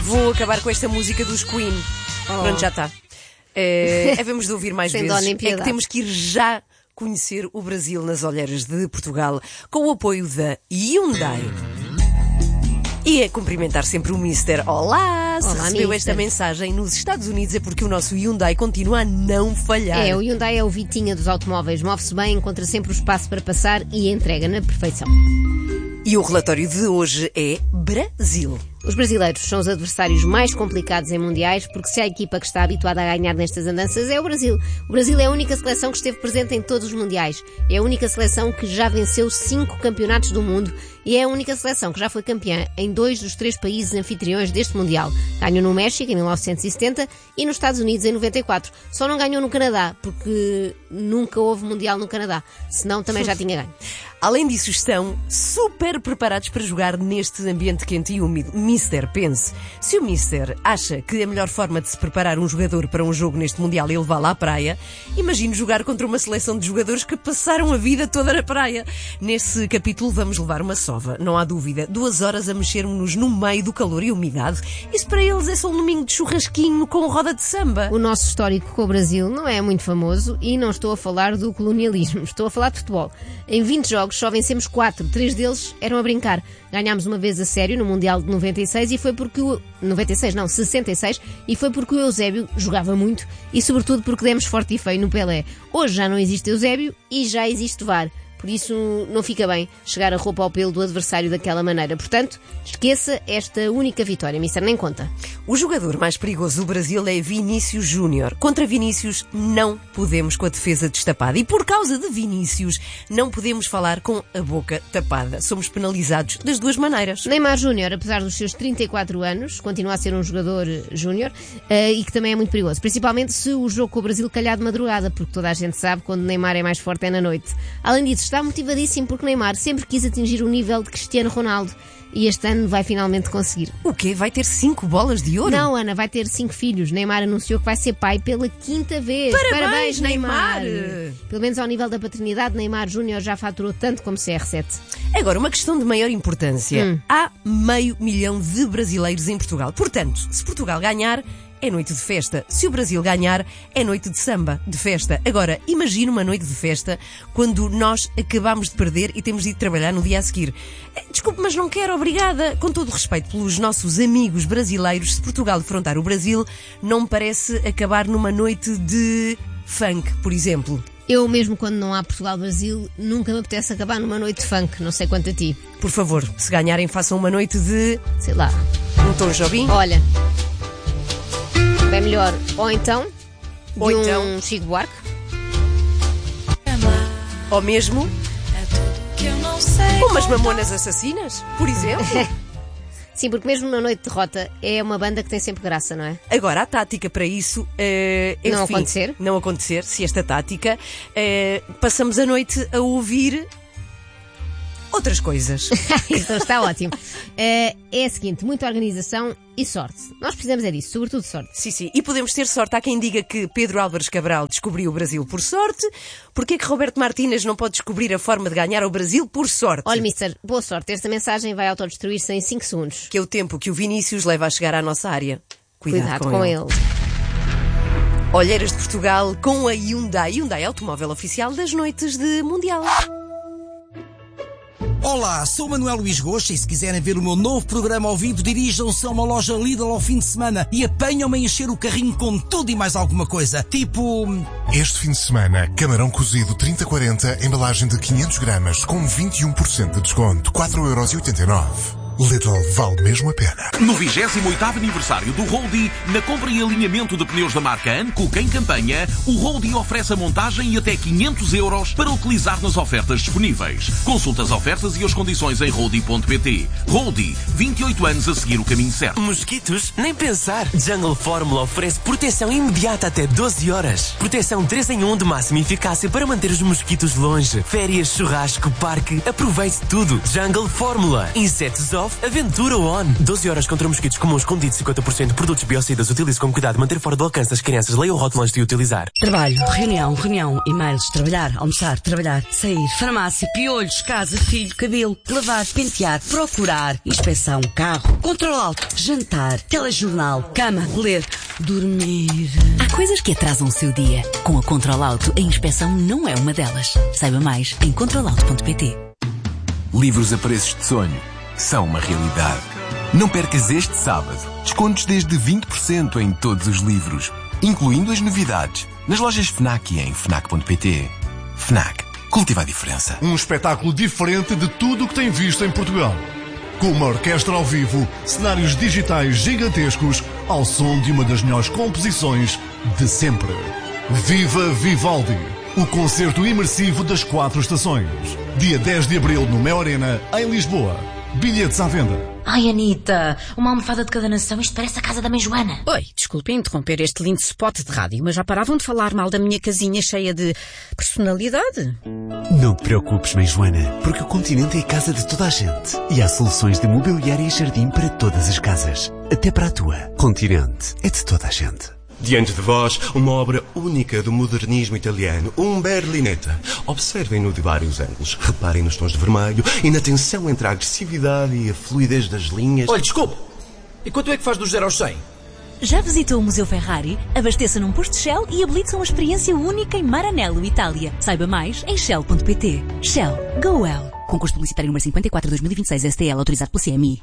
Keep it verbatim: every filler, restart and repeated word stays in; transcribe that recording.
Vou acabar com esta música dos Queen. Oh. Pronto, já está. É, havemos de ouvir mais vezes. É que temos que ir já conhecer o Brasil nas olheiras de Portugal com o apoio da Hyundai. E é cumprimentar sempre o mister Olá, se Olá, recebeu mister. esta mensagem nos Estados Unidos é porque o nosso Hyundai continua a não falhar. É, o Hyundai é o Vitinha dos automóveis. Move-se bem, encontra sempre o espaço para passar e entrega na perfeição. E o relatório de hoje é Brasil. Os brasileiros são os adversários mais complicados em mundiais, porque se há equipa que está habituada a ganhar nestas andanças é o Brasil. O Brasil é a única seleção que esteve presente em todos os mundiais. É a única seleção que já venceu cinco campeonatos do mundo e é a única seleção que já foi campeã em dois dos três países anfitriões deste mundial. Ganhou no México em mil novecentos e setenta e nos Estados Unidos em noventa e quatro. Só não ganhou no Canadá, porque nunca houve mundial no Canadá. Senão também já tinha ganho. Além disso, estão super preparados para jogar neste ambiente quente e úmido. mister pense, se o mister acha que a melhor forma de se preparar um jogador para um jogo neste Mundial é levá-lo à praia, imagine jogar contra uma seleção de jogadores que passaram a vida toda na praia. Nesse capítulo vamos levar uma sova, não há dúvida. Duas horas a mexermos-nos no meio do calor e umidade. Isso para eles é só um domingo de churrasquinho com roda de samba. O nosso histórico com o Brasil não é muito famoso e não estou a falar do colonialismo, estou a falar de futebol. Em vinte jogos só vencemos quatro, três deles eram a brincar. Ganhámos uma vez a sério no Mundial de noventa e seis e foi porque o... noventa e seis não, sessenta e seis e foi porque o Eusébio jogava muito e sobretudo porque demos forte e feio no Pelé. Hoje já não existe Eusébio e já existe V A R. Por isso não fica bem chegar a roupa ao pelo do adversário daquela maneira. Portanto, esqueça esta única vitória, mister, nem conta. O jogador mais perigoso do Brasil é Vinícius Júnior. Contra Vinícius não podemos com a defesa destapada. E por causa de Vinícius não podemos falar com a boca tapada. Somos penalizados das duas maneiras. Neymar Júnior, apesar dos seus trinta e quatro anos, continua a ser um jogador júnior uh, e que também é muito perigoso. Principalmente se o jogo com o Brasil calhar de madrugada, porque toda a gente sabe quando Neymar é mais forte é na noite. Além disso, está motivadíssimo porque Neymar sempre quis atingir o nível de Cristiano Ronaldo e este ano vai finalmente conseguir. O quê? Vai ter cinco bolas de ouro? Não, Ana, vai ter cinco filhos. Neymar anunciou que vai ser pai pela quinta vez. Parabéns, Parabéns Neymar! Neymar! Pelo menos ao nível da paternidade, Neymar Júnior já faturou tanto como C R sete. Agora, uma questão de maior importância. Hum. Há meio milhão de brasileiros em Portugal. Portanto, se Portugal ganhar, é noite de festa. Se o Brasil ganhar, é noite de samba, de festa. Agora, imagina uma noite de festa quando nós acabamos de perder e temos de ir trabalhar no dia a seguir. Desculpe, mas não quero, obrigada. Com todo o respeito pelos nossos amigos brasileiros, se Portugal defrontar o Brasil, não me parece acabar numa noite de funk, por exemplo. Eu mesmo quando não há Portugal-Brasil, nunca me apetece acabar numa noite de funk, não sei quanto a ti. Por favor, se ganharem, façam uma noite de... sei lá. um Tom Jobim. Olha... bem melhor, ou então de Ou um então- Chico Buarque. Ou mesmo umas Mamonas Assassinas, por exemplo. Sim, porque mesmo na noite de derrota é uma banda que tem sempre graça, não é? Agora, a tática para isso é Não acontecer? Não acontecer, se esta tática é, passamos a noite a ouvir outras coisas. Então está ótimo. Uh, é a seguinte, muita organização e sorte. Nós precisamos é disso, sobretudo sorte. Sim, sim. E podemos ter sorte. Há quem diga que Pedro Álvares Cabral descobriu o Brasil por sorte. Porquê que Roberto Martínez não pode descobrir a forma de ganhar ao Brasil por sorte? Olha, mister, boa sorte. Esta mensagem vai autodestruir-se em cinco segundos. Que é o tempo que o Vinícius leva a chegar à nossa área. Cuidado, Cuidado com, com ele. ele. Olheiras de Portugal com a Hyundai. Hyundai, automóvel oficial das noites de Mundial. Olá, sou Manuel Luís Goxa e se quiserem ver o meu novo programa ao vivo, dirijam-se a uma loja Lidl ao fim de semana e apanham-me a encher o carrinho com tudo e mais alguma coisa. Tipo... Este fim de semana, camarão cozido trinta quarenta, embalagem de quinhentos gramas, com vinte e um por cento de desconto, quatro euros e oitenta e nove. Lidl vale mesmo a pena. No vigésimo oitavo aniversário do Roadie, na compra e alinhamento de pneus da marca Anco em campanha, o Roadie oferece a montagem e até quinhentos euros para utilizar nas ofertas disponíveis. Consulta as ofertas e as condições em roadie ponto pt. Roadie, vinte e oito anos a seguir o caminho certo. Mosquitos? Nem pensar. Jungle Fórmula oferece proteção imediata até doze horas. Proteção três em um de máxima eficácia para manter os mosquitos longe. Férias, churrasco, parque, aproveite tudo. Jungle Fórmula. Insetos off, off, aventura on. doze horas contra mosquitos comuns com dito cinquenta por cento. Produtos biocidas. Utilize com cuidado. Manter fora do alcance das crianças. Leia o rótulo antes de utilizar. Trabalho, reunião, reunião, e-mails, trabalhar, almoçar, trabalhar, sair, farmácia, piolhos, casa, filho, cabelo, lavar, pentear, procurar, inspeção, carro, controle alto, jantar, telejornal, cama, ler, dormir. Há coisas que atrasam o seu dia. Com a Control Auto, a inspeção não é uma delas. Saiba mais em control auto ponto pt. Livros a preços de sonho são uma realidade. Não percas este sábado descontos desde vinte por cento em todos os livros, incluindo as novidades, nas lojas FNAC e em fnac ponto pt. FNAC. Cultiva a diferença. Um espetáculo diferente de tudo o que tem visto em Portugal. Com uma orquestra ao vivo, cenários digitais gigantescos, ao som de uma das melhores composições de sempre. Viva Vivaldi! O concerto imersivo das quatro estações. Dia dez de abril no Mel Arena, em Lisboa. Bilhetes à venda. Ai, Anitta, uma almofada de cada nação, isto parece a casa da mãe Joana. Oi, desculpe interromper este lindo spot de rádio, mas já paravam de falar mal da minha casinha cheia de personalidade? Não te preocupes, mãe Joana, porque o Continente é a casa de toda a gente. E há soluções de mobiliário e jardim para todas as casas. Até para a tua. Continente é de toda a gente. Diante de vós, uma obra única do modernismo italiano, um Berlinetta. Observem-no de vários ângulos. Reparem nos tons de vermelho e na tensão entre a agressividade e a fluidez das linhas. Olha, desculpe. E quanto é que faz do zero aos cem? Já visitou o Museu Ferrari? Abasteça num posto Shell e habilite-se a uma experiência única em Maranello, Itália. Saiba mais em shell ponto pt. Shell. Go well. Concurso publicitário número cinquenta e quatro de dois mil e vinte e seis S T L autorizado pela C M I.